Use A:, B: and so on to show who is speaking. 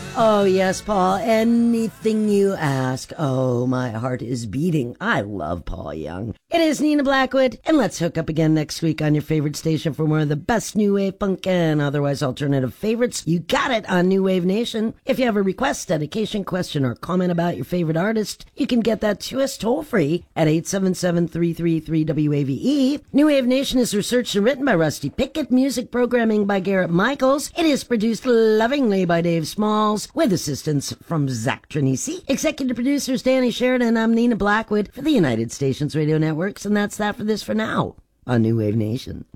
A: Oh, yes, Paul. Anything you ask. Oh, my heart is beating. I love Paul Young. It is Nina Blackwood, and let's hook up again next week on your favorite station for more of the best new wave funk and otherwise alternative favorites. You got it on New Wave Nation. If you have a request, dedication, question, or comment about your favorite artist, you can get that to us toll free at 877-333-WAVE. New Wave Nation is researched and written by Rusty Pickett, music programming by Garrett Michaels. It is produced lovingly by Dave Smalls, with assistance from Zach Trinisi. Executive producers Danny Sheridan. I'm Nina Blackwood for the United Stations Radio Networks, and that's that for this for now on New Wave Nation.